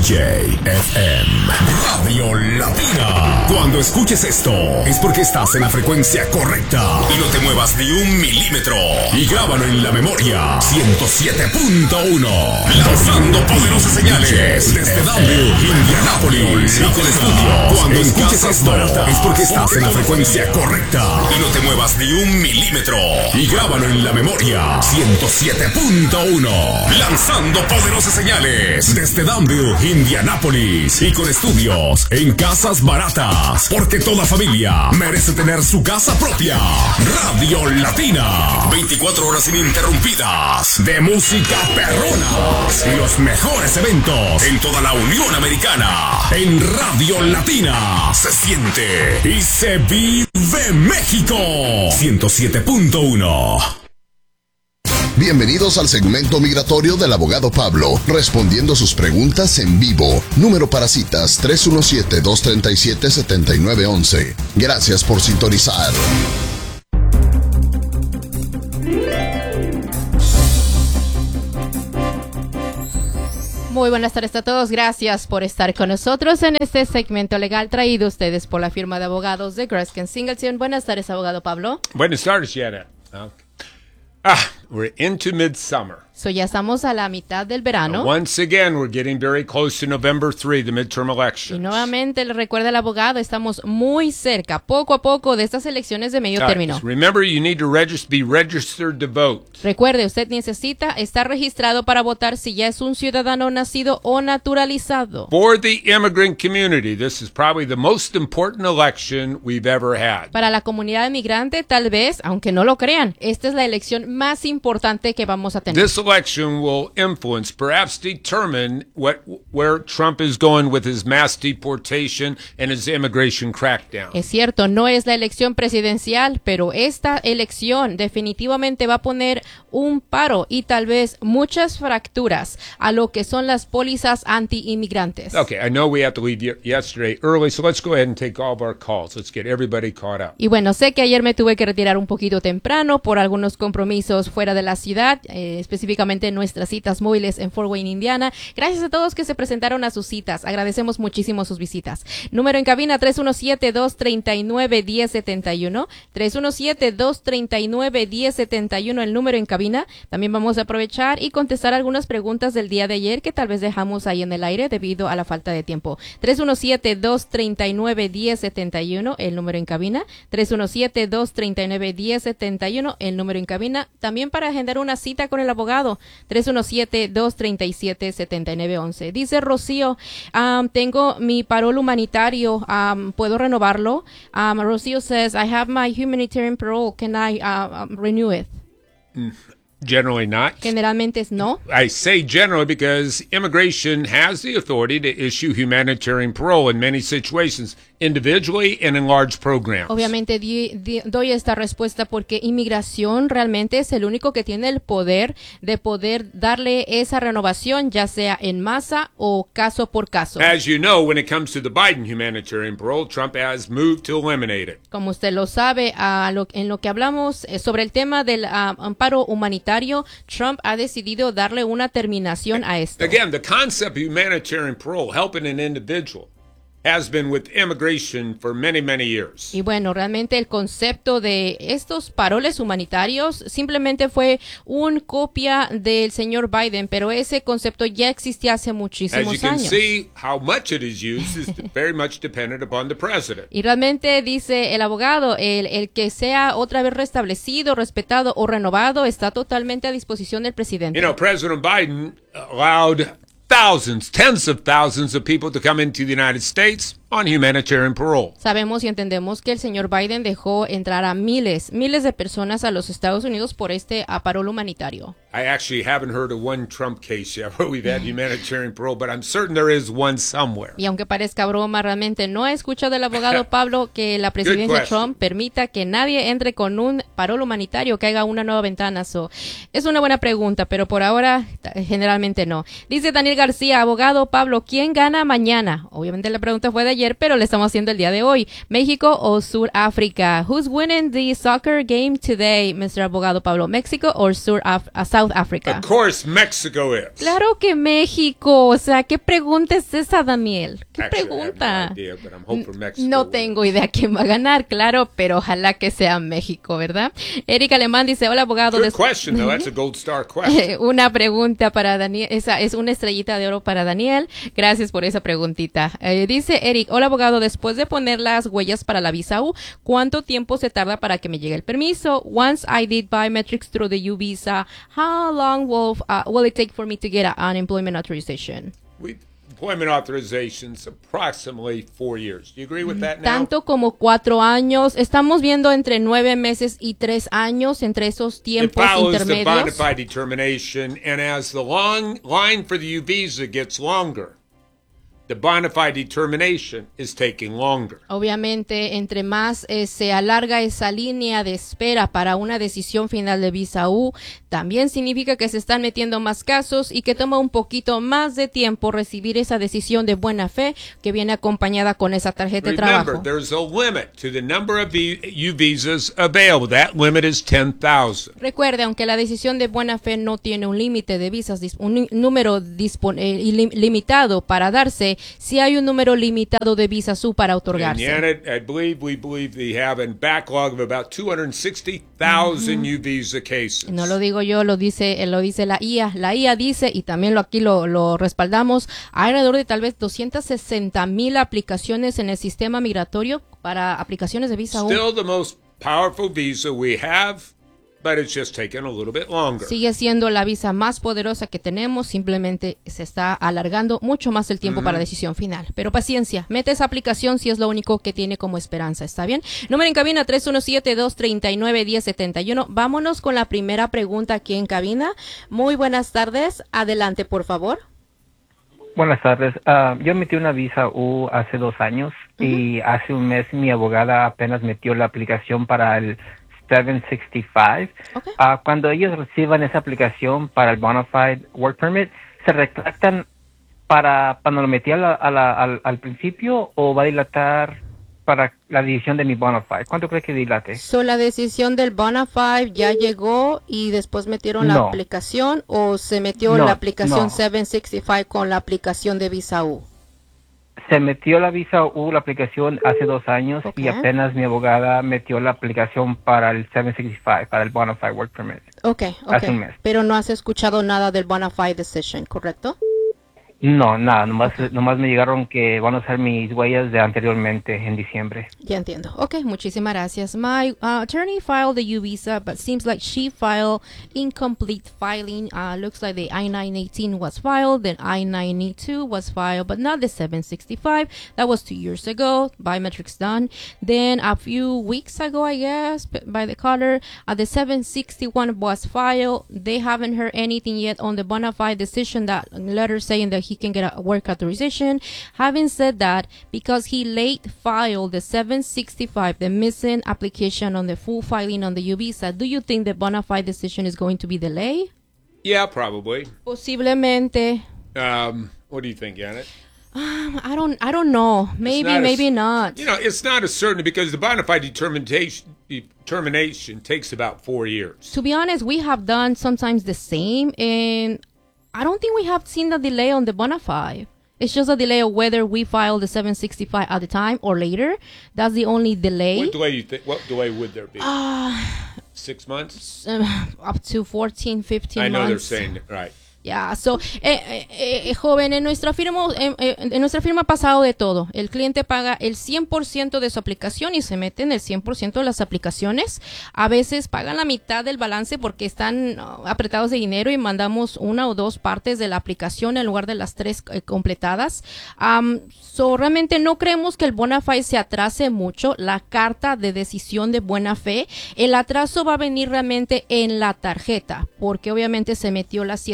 DJFM Radio Latina. Cuando escuches esto, es porque estás en la frecuencia correcta. Y no te muevas ni un milímetro. Y grábalo en la memoria. 107.1. Lanzando poderosas señales desde W, Indianápolis. Y con estudio. Cuando escuches esto, es porque estás en la frecuencia correcta. Y no te muevas ni un milímetro. Y grábalo en la memoria. 107.1. Lanzando poderosas señales desde Danville, Indianápolis, y con estudios en Casas Baratas, porque toda familia merece tener su casa propia. Radio Latina, 24 horas ininterrumpidas de música perrona y los mejores eventos en toda la Unión Americana. En Radio Latina se siente y se vive México. 107.1. Bienvenidos al segmento migratorio del abogado Pablo, respondiendo sus preguntas en vivo. Número para citas 317-237-7911. Gracias por sintonizar. Muy buenas tardes a todos. Gracias por estar con nosotros en este segmento legal traído a ustedes por la firma de abogados de Gruskin Singleton. Buenas tardes, abogado Pablo. Buenas tardes, Yana. We're into midsummer. So ya estamos a la mitad del verano. Once again, we're getting very close to November 3, the midterm elections. Y nuevamente le recuerda al abogado, estamos muy cerca, poco a poco, de estas elecciones de medio término. Remember, you need to be registered to vote. Recuerde, usted necesita estar registrado para votar si ya es un ciudadano nacido o naturalizado. For the immigrant community, this is probably the most important election we've ever had. Para la comunidad inmigrante, tal vez, aunque no lo crean, esta es la elección más importante que vamos a tener. This election will influence, perhaps determine where Trump is going with his mass deportation and his immigration crackdown. Es cierto, no es la elección presidencial, pero esta elección definitivamente va a poner un paro y tal vez muchas fracturas a lo que son las pólizas anti-inmigrantes. Okay, I know we have to leave yesterday early, so let's go ahead and take all of our calls. Let's get everybody caught up. Y bueno, sé que ayer me tuve que retirar un poquito temprano por algunos compromisos fuera de la ciudad, específicamente nuestras citas móviles en Fort Wayne, Indiana. Gracias a todos que se presentaron a sus citas. Agradecemos muchísimo sus visitas. Número en cabina 317-239-1071. 317-239-1071 el número en cabina. También vamos a aprovechar y contestar algunas preguntas del día de ayer que tal vez dejamos ahí en el aire debido a la falta de tiempo. 317-239-1071 el número en cabina. 317-239-1071 el número en cabina. También para agendar una cita con el abogado. 317-237-7911. Dice Rocío, tengo mi parol humanitario, ¿puedo renovarlo? Rocío says, I have my humanitarian parole, can I renew it? Generally not. Generalmente es no. I say generally because immigration has the authority to issue humanitarian parole in many situations, individually and in large programs. Obviamente doy esta respuesta porque inmigración realmente es el único que tiene el poder de poder darle esa renovación, ya sea en masa o caso por caso. As you know, when it comes to the Biden humanitarian parole, Trump has moved to eliminate it. Como usted lo sabe, en lo que hablamos sobre el tema del amparo humanitario, Trump ha decidido darle una terminación a esto. Again, the concept of humanitarian parole, helping an individual, has been with immigration for many, many years. Y bueno, realmente el concepto de estos paroles humanitarios simplemente fue una copia del señor Biden, pero ese concepto ya existía hace muchísimos años. As you can años. see, how much it is used is very much dependent upon the president. Y realmente dice el abogado, el que sea otra vez restablecido, respetado o renovado está totalmente a disposición del presidente. You know, President Biden allowed thousands, tens of thousands of people to come into the United States on humanitarian parole. Sabemos y entendemos que el señor Biden dejó entrar a miles de personas a los Estados Unidos por este parol humanitario. I actually haven't heard of one Trump case yet where we've had humanitarian parole, but I'm certain there is one somewhere. Y aunque parezca broma, realmente no he escuchado del abogado Pablo que la presidencia Trump permita que nadie entre con un parol humanitario, que haga una nueva ventana. Es una buena pregunta, pero por ahora generalmente no. Dice Daniel García, abogado Pablo, ¿quién gana mañana? Obviamente la pregunta fue de ayer, pero le estamos haciendo el día de hoy. ¿México o Sudáfrica? Who's winning the soccer game today, Mr. Abogado Pablo? ¿México o South Africa? Of course, Mexico is. Claro que México. O sea, ¿qué pregunta es esa, Daniel? ¿Qué pregunta? No tengo idea quién va a ganar, claro, pero ojalá que sea México, ¿verdad? Eric Alemán dice, hola, abogado. Good question, though. That's a gold star question. Una pregunta para Daniel. Esa es una estrellita de oro para Daniel. Gracias por esa preguntita. Dice Eric, hola, abogado, después de poner las huellas para la visa U, ¿cuánto tiempo se tarda para que me llegue el permiso? Once I did biometrics through the U visa, how long will it take for me to get an employment authorization? Employment authorization's approximately 4 years. Do you agree with that now? Tanto como 4 años. Estamos viendo entre 9 meses y 3 años entre esos tiempos intermedios. It follows the bona fide determination, and as the long line for the U visa gets longer, the bona fide determination is taking longer. Obviamente, entre más se alarga esa línea de espera para una decisión final de visa U, también significa que se están metiendo más casos y que toma un poquito más de tiempo recibir esa decisión de buena fe que viene acompañada con esa tarjeta de trabajo. Remember, there's a limit to the number of U visas available. That limit is 10,000. Recuerde, aunque la decisión de buena fe no tiene un límite de visas, un número limitado para darse, si hay un número limitado de visas U para otorgarse. And we believe they have a backlog of about 260,000 U visa cases. No lo digo yo, lo dice la IA. La IA dice, y también aquí lo respaldamos, hay alrededor de tal vez 260,000 aplicaciones en el sistema migratorio para aplicaciones de visa U. Still the most powerful visa we have, but it's just taken a little bit longer. Sigue siendo la visa más poderosa que tenemos, simplemente se está alargando mucho más el tiempo para decisión final. Pero paciencia, mete esa aplicación si es lo único que tiene como esperanza, ¿está bien? Número en cabina 317-239-1071. Vámonos con la primera pregunta aquí en cabina. Muy buenas tardes, adelante por favor. Buenas tardes. Yo metí una visa U hace 2 años y hace un mes mi abogada apenas metió la aplicación para el 765. Okay. Cuando ellos reciban esa aplicación para el bona fide work permit, ¿se retractan para cuando lo metí al principio o va a dilatar para la decisión de mi bona fide? ¿Cuánto cree que dilate? ¿La decisión del bona fide ya llegó y después metieron la aplicación o se metió la aplicación 765 con la aplicación de visa U? Se metió la visa U, la aplicación, hace 2 años y apenas mi abogada metió la aplicación para el 765, para el bona fide work permit. Hace un mes. Pero no has escuchado nada del bona fide decision, ¿correcto? No, nada, nomás me llegaron que van a usar mis huellas de anteriormente en diciembre. Ya entiendo. Ok, muchísimas gracias. My attorney filed the U visa, but seems like she filed incomplete filing. Looks like the I-918 was filed, then I-982 was filed, but not the 765. That was 2 years ago. Biometrics done. Then a few weeks ago, I guess, by the caller, the 761 was filed. They haven't heard anything yet on the bona fide decision, that letter saying that he can get a work authorization. Having said that, because he late filed the 765, the missing application on the full filing on the U visa, do you think the bona fide decision is going to be delayed? Yeah, probably. Posiblemente. What do you think, Janet? I don't know. Maybe not. You know, it's not a certainty because the bona fide determination takes about 4 years. To be honest, we have done sometimes the same, and I don't think we have seen the delay on the bona fide. It's just a delay of whether we file the 765 at the time or later. That's the only delay. What delay what delay would there be? 6 months? Up to 14, 15 months. I know they're saying, right. Yeah, so, joven, en nuestra firma ha pasado de todo. El cliente paga el 100% de su aplicación y se mete en el 100% de las aplicaciones. A veces pagan la mitad del balance porque están apretados de dinero y mandamos 1 o 2 partes de la aplicación en lugar de las 3 completadas. Realmente no creemos que el bona fide se atrase mucho. La carta de decisión de buena fe, el atraso va a venir realmente en la tarjeta, porque obviamente se metió la 765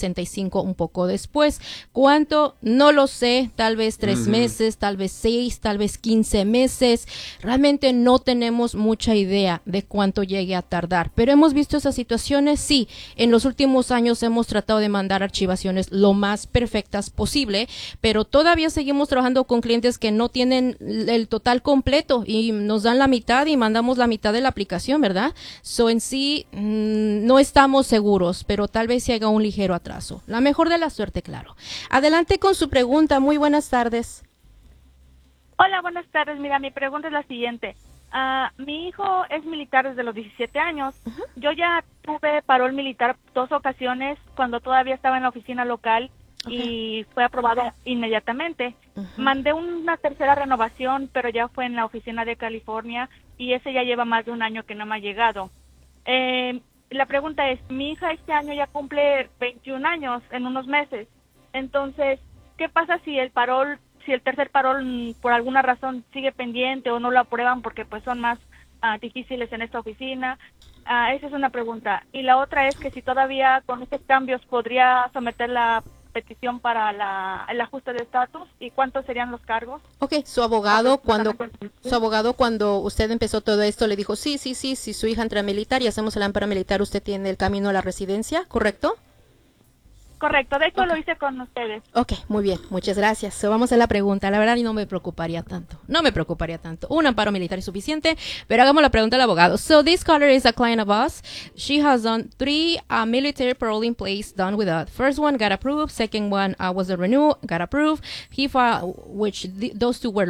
65 un poco después. ¿Cuánto? No lo sé, tal vez 3 meses, tal vez 6, tal vez 15 meses. Realmente no tenemos mucha idea de cuánto llegue a tardar, pero hemos visto esas situaciones, sí. En los últimos años hemos tratado de mandar archivaciones lo más perfectas posible, pero todavía seguimos trabajando con clientes que no tienen el total completo y nos dan la mitad y mandamos la mitad de la aplicación, ¿verdad? So, en sí, no estamos seguros, pero tal vez se haga un ligero atraso. La mejor de la suerte, claro. Adelante con su pregunta. Muy buenas tardes. Hola, buenas tardes. Mira, mi pregunta es la siguiente. Mi hijo es militar desde los 17 años. Yo ya tuve parol militar 2 ocasiones cuando todavía estaba en la oficina local y fue aprobado inmediatamente. Mandé una tercera renovación, pero ya fue en la oficina de California y ese ya lleva más de 1 año que no me ha llegado. La pregunta es, mi hija este año ya cumple 21 años en unos meses. Entonces, ¿qué pasa si el tercer parol por alguna razón sigue pendiente o no lo aprueban porque pues son más difíciles en esta oficina? Esa es una pregunta. Y la otra es que si todavía con estos cambios podría someter la petición para el ajuste de estatus y cuántos serían los cargos. Ok, su abogado cuando usted empezó todo esto le dijo, sí, si su hija entra militar y hacemos el amparo militar, usted tiene el camino a la residencia, ¿correcto? Correcto, de hecho lo hice con ustedes. Ok, muy bien, muchas gracias. So, vamos a la pregunta. La verdad, no me preocuparía tanto. Un amparo militar es suficiente, pero hagamos la pregunta al abogado. So, this caller is a client of us. She has done 3 military parole in place done with us. First one got approved. Second one was the renewal, got approved. Those 2 were